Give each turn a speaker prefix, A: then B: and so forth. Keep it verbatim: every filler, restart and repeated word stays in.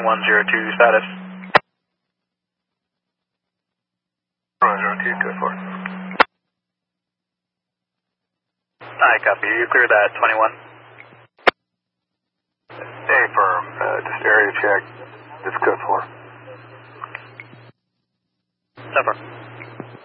A: one zero two status.
B: one zero two, two four.
A: I copy. You cleared that twenty-one.
B: Hey, firm. Uh, just area check. It's code four.
A: Number.